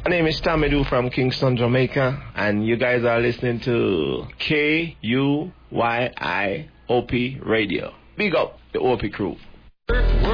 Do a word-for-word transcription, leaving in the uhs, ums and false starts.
name is Tamidou from Kingston, Jamaica, and you guys are listening to K U Y I O P Radio. Big up the O P crew.